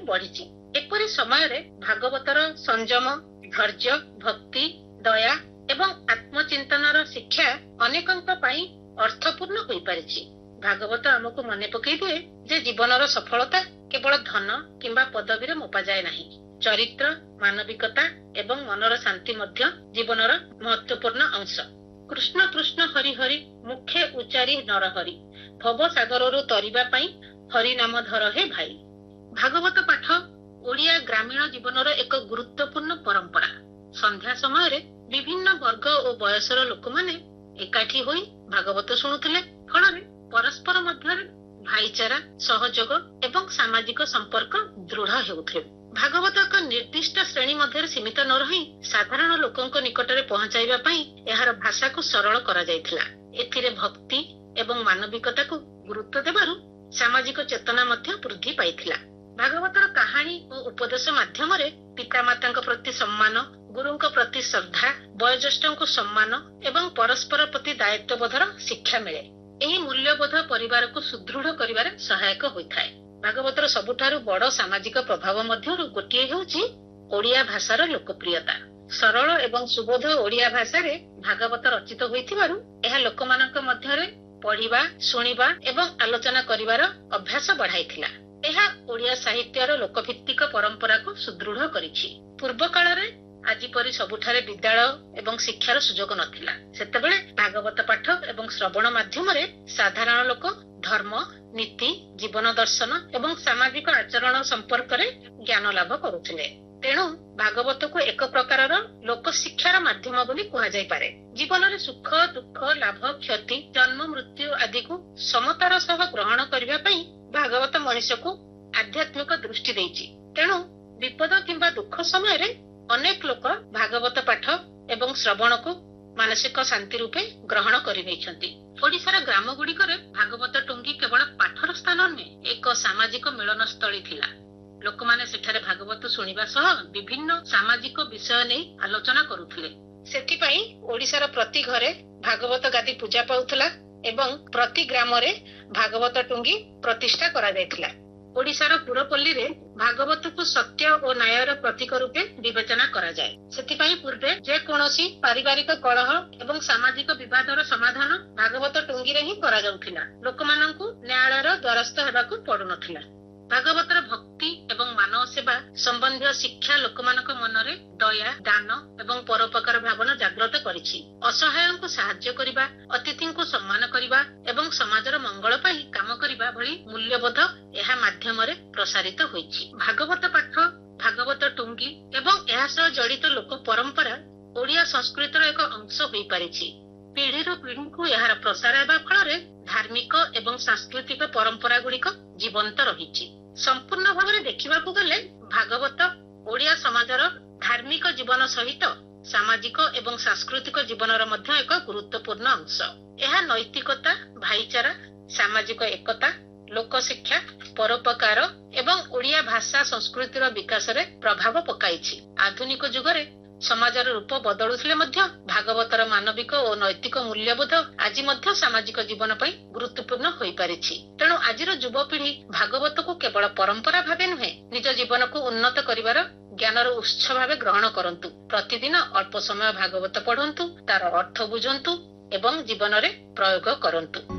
बढ़ी। एपरी समय भागवतर संयम, धैर्य, भक्ति, दया एवं आत्मचिंतन शिक्षा अनेकंक पई अर्थपूर्ण होई परिछि। भागवत हमको मने पकई दिए जे जीवनर सफलता केवल धन किंबा पदवीरे मपा जाए नहीं। चरित्र, मानविकता एवं मनर शांति मध्य जीवनर महत्वपूर्ण अंश। कृष्ण कृष्ण हरि हरि मुखे उच्चारी नरहरि, भव सागररु तरिबा पई हरि नाम धर हे भाई। भागवत पाठ ओडिया ग्रामीण जीवनर एक गुरुत्वपूर्ण परंपरा। संध्या समय विभिन्न वर्ग और बयसर लोक माने एकाठी होई भागवत शुणुथिले। फल परस्पर मध्य भाईचारा, सहयोग एवं सामाजिक संपर्क दृढ़ हेउथिले। भागवत एक निर्दिष्ट श्रेणी मध्य सीमित न रही साधारण लोकंक निकटरे पहुंचाइबा पई एहार भाषा को सरल करा जायथिला। एथिरे भक्ति एवं मानविकता को गुरुत्व देबारु सामाजिक चेतना मध्य वृद्धि पाइथिला। भागवतर कहानी और उपदेश माध्यम पिता माता प्रति सम्मान, गुरु प्रति श्रद्धा, वयोज्येष्ठ सम्मान एवं परस्पर प्रति दायित्वबोधर शिक्षा मिले। एही मूल्यबोध परिवार को सुदृढ़ करिबारे सहायक होइथाय। भागवतर सबुठारु बड़ सामाजिक प्रभाव मध्यरु गोटिए हेउची ओडिया भाषार लोकप्रियता। सरल एवं सुबोध ओडिया भाषा रे भागवत रचित होइथिबारु एहा लोकमानक मध्यरे पढ़िबा, शुणिबा एवं आलोचना करिवार अभ्यास बढ़ाइथिला। एहा ओडिया साहित्यर लोकभित्तिक परंपरा को सुदृढ़ करिछि। पूर्व काल रे आज परी सबुठारे विद्यालय एवं शिक्षार सुजोग नथिला। सेतेबेले भागवत पाठ एवं श्रवण माध्यम रे साधारण लोक धर्म, नीति, जीवन दर्शन एवं सामाजिक आचरण संपर्क रे ज्ञान लाभ करुथिले। तेणु भागवत को एक प्रकारर लोक शिक्षार माध्यम बोली कुहा जाय पारे। जीवन रे सुख दुख, लाभ क्षति, जन्म मृत्यु आदि को समतार सह ग्रहण करिबा पई भागवत मनुष्य को आध्यात्मिक दृष्टि देइछि। तेणु विपद किंबा दुख समय रे अनेक लोक भागवत पाठ एवं श्रवण को मानसिक शांति रूपे ग्रहण करिनेछन्ति। ओडिशार ग्राम गुड़िकर भागवत टुंगी केवल पाठर स्थान नुहे, एक सामाजिक मिलन स्थली थिला। लोक माने सेठारे भागवत सुनिबा सह विभिन्न सामाजिक विषय नै आलोचना करुथिले। सेथिपई ओडिशार प्रति घरे भागवत गादी पूजा पाउथला एवं प्रति ग्राम रे भागवत टुंगी प्रतिष्ठा करा जायथिला। ओडिशार पुरपल्ली रे भागवत को सत्य और न्यायर प्रतीक रूपे विवेचना करा जाए। सेथिपई पूर्वे जे कोनोसी पारिवारिक कलह एवं सामाजिक विवादर समाधान भागवत टुंगी रे ही करा जाउथिला। लोकमानंकु न्यायालयर द्वारस्थ हेबाकु पडुनथिला। भागवतर भक्ति एवं मानव सेवा संबंधी शिक्षा लोकमानक मनरे दया, दान एवं परोपकार भावना जागृत करिछि। असहायंकु साहाय्य करिबा, अतिथिंकु सम्मान करिबा एवं समाजर मंगल पई काम करिबा भली मूल्यबोध एहा माध्यमरे प्रसारित होइछि। भागवत पाठ, भागवत टुंगी एवं एहा सह जड़ित लोक परंपरा ओडिया संस्कृतिर एक अंश होई पारिछि। पीढ़ीरु पीढ़ी को एहार प्रसार हेबा फଳରେ धार्मिक एवं सांस्कृतिक परंपरा गुड़िक जीवंत रहिछि। संपूर्ण भाव देखा गले भागवत ओडिया समाजर धार्मिक जीवन सहित सामाजिक एवं सांस्कृतिक जीवनर मध्य एक गुरुत्वपूर्ण अंश। यह नैतिकता, भाईचारा, सामाजिक एकता, लोक शिक्षा, परोपकार एवं ओडिया भाषा संस्कृतिर विकास रे प्रभाव पकाइछि। आधुनिक जुगरे समाजर रूप बदलुथिले मध्य भागवतर मानविक और नैतिक मूल्यबोध आज मध्य सामाजिक जीवन पई गुरुत्वपूर्ण होई पारिछि। तेणु आजिर युवपीढ़ी भागवत को केवल परंपरा भावे नुहे, निज जीवन को उन्नत करिवार ज्ञानर उत्स भावे ग्रहण करंतु। प्रतिदिन अल्प समय भागवत पढ़ंतु, तार अर्थ बुझंतु एवं जीवन रे प्रयोग करंतु।